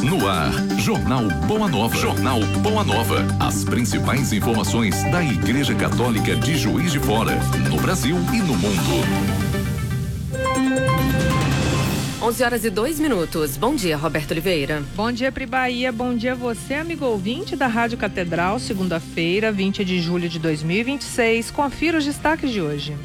No ar, Jornal Boa Nova. Jornal Boa Nova. As principais informações da Igreja Católica de Juiz de Fora, no Brasil e no mundo. 11h02. Bom dia, Roberto Oliveira. Bom dia, Pri Bahia. Bom dia a você, amigo ouvinte da Rádio Catedral, segunda-feira, 20 de julho de 2026. Confira os destaques de hoje.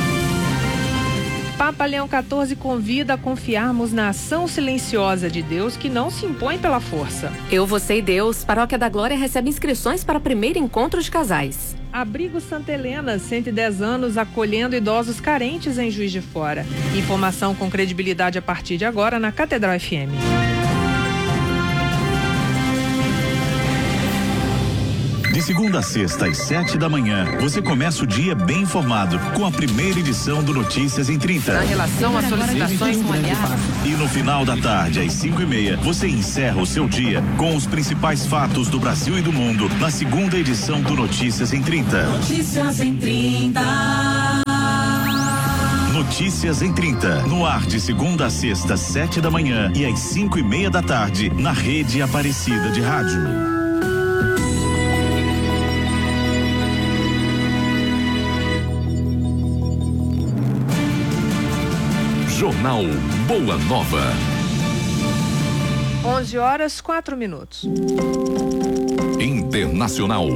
Papa Leão XIV convida a confiarmos na ação silenciosa de Deus que não se impõe pela força. Eu, Você e Deus, Paróquia da Glória recebe inscrições para primeiro encontro de casais. Abrigo Santa Helena, 110 anos, acolhendo idosos carentes em Juiz de Fora. Informação com credibilidade a partir de agora na Catedral FM. De segunda a sexta, às 7 da manhã, você começa o dia bem informado com a primeira edição do Notícias em 30. Na relação às solicitações familiares. E no final da tarde, às 5h30, você encerra o seu dia com os principais fatos do Brasil e do mundo na segunda edição do Notícias em 30. Notícias em 30. Notícias em 30. No ar de segunda a sexta, 7 da manhã e às 5h30 da tarde, na Rede Aparecida de Rádio. Jornal Boa Nova. 11h04. Internacional.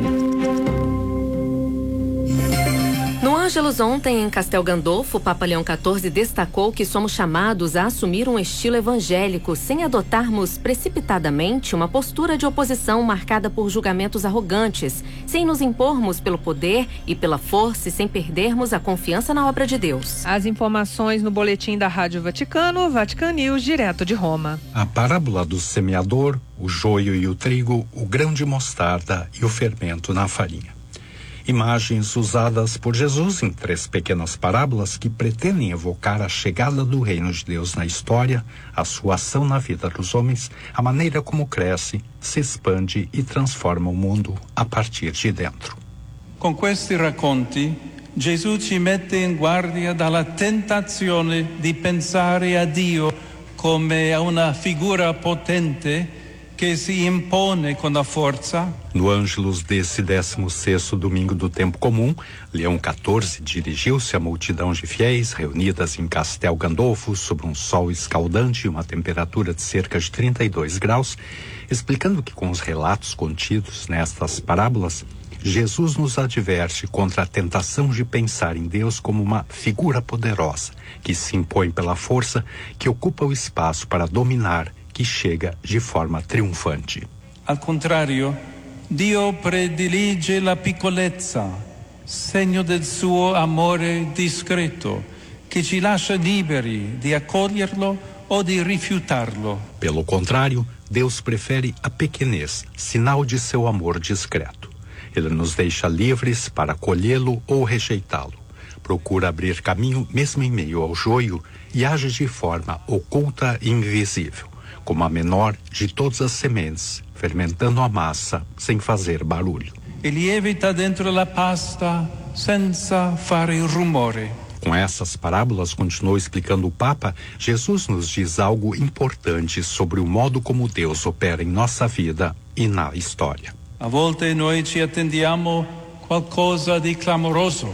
No Ângelus ontem, em Castel Gandolfo, o Papa Leão XIV destacou que somos chamados a assumir um estilo evangélico sem adotarmos precipitadamente uma postura de oposição marcada por julgamentos arrogantes, sem nos impormos pelo poder e pela força e sem perdermos a confiança na obra de Deus. As informações no boletim da Rádio Vaticano, Vatican News, direto de Roma. A parábola do semeador, o joio e o trigo, o grão de mostarda e o fermento na farinha. Imagens usadas por Jesus em 3 pequenas parábolas que pretendem evocar a chegada do reino de Deus na história, a sua ação na vida dos homens, a maneira como cresce, se expande e transforma o mundo a partir de dentro. Con questi racconti, Gesù ci mette in guardia dalla tentazione di pensare a Dio come a una figura potente que se impone com a força. No Ângelus desse 16º domingo do tempo comum, Leão XIV dirigiu-se à multidão de fiéis reunidas em Castel Gandolfo sob um sol escaldante e uma temperatura de cerca de 32 graus, explicando que com os relatos contidos nestas parábolas, Jesus nos adverte contra a tentação de pensar em Deus como uma figura poderosa, que se impõe pela força, que ocupa o espaço para dominar, que chega de forma triunfante. Al contrario, Dio predilige la piccolezza, segno del suo amore discreto, che ci lascia liberi di accoglierlo o di rifiutarlo. Pelo contrário, Deus prefere a pequenez, sinal de seu amor discreto. Ele nos deixa livres para acolhê-lo ou rejeitá-lo. Procura abrir caminho mesmo em meio ao joio e age de forma oculta e invisível, como a menor de todas as sementes, fermentando a massa sem fazer barulho. E lievita dentro la pasta senza fare rumore. Com essas parábolas, continuou explicando o Papa, Jesus nos diz algo importante sobre o modo como Deus opera em nossa vida e na história. A volte noi ci attendiamo qualcosa di clamoroso.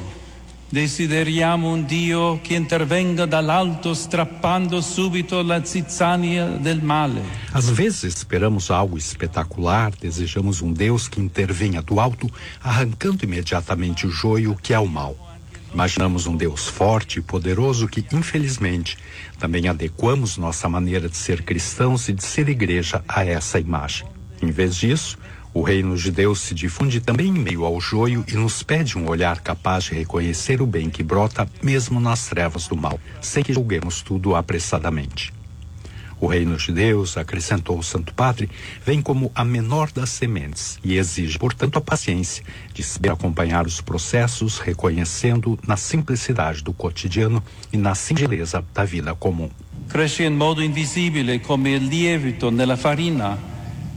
Desideriamo un Dio che intervenga dall'alto strappando subito la zizzania del male. Às vezes esperamos algo espetacular, desejamos um Deus que intervenha do alto, arrancando imediatamente o joio que é o mal. Imaginamos um Deus forte e poderoso que, infelizmente, também adequamos nossa maneira de ser cristãos e de ser igreja a essa imagem. Em vez disso, o reino de Deus se difunde também em meio ao joio e nos pede um olhar capaz de reconhecer o bem que brota mesmo nas trevas do mal, sem que julguemos tudo apressadamente. O reino de Deus, acrescentou o Santo Padre, vem como a menor das sementes e exige, portanto, a paciência de saber acompanhar os processos, reconhecendo na simplicidade do cotidiano e na singeleza da vida comum. Cresce in modo invisibile come il lievito nella farina.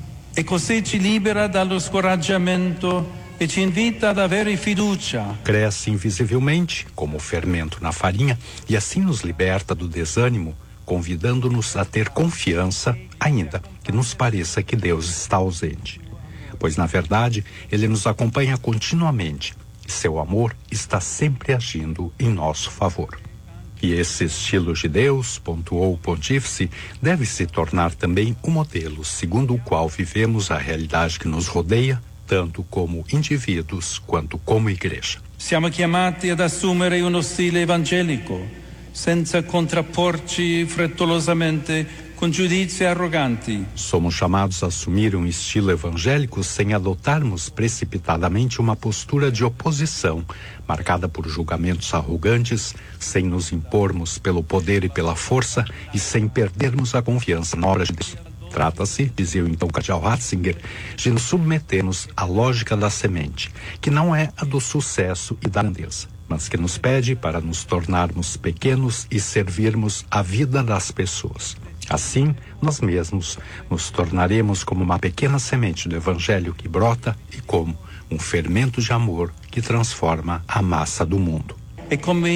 E così ci libera dallo scoraggiamento e ci invita ad avere fiducia. Cresce invisivelmente, como o fermento na farinha, e assim nos liberta do desânimo, convidando-nos a ter confiança, ainda que nos pareça que Deus está ausente. Pois, na verdade, Ele nos acompanha continuamente e seu amor está sempre agindo em nosso favor. E esse estilo de Deus, pontuou o pontífice, deve se tornar também o modelo segundo o qual vivemos a realidade que nos rodeia, tanto como indivíduos quanto como igreja. Siamo chiamati ad assumere uno stile evangelico, senza contrapporci frettolosamente com giudizi arroganti. Somos chamados a assumir um estilo evangélico sem adotarmos precipitadamente uma postura de oposição, marcada por julgamentos arrogantes, sem nos impormos pelo poder e pela força e sem perdermos a confiança na obra de Deus. Trata-se, dizia o então cardeal Ratzinger, de nos submetermos à lógica da semente, que não é a do sucesso e da grandeza, mas que nos pede para nos tornarmos pequenos e servirmos a vida das pessoas. Assim, nós mesmos nos tornaremos como uma pequena semente do Evangelho que brota e como um fermento de amor que transforma a massa do mundo. E come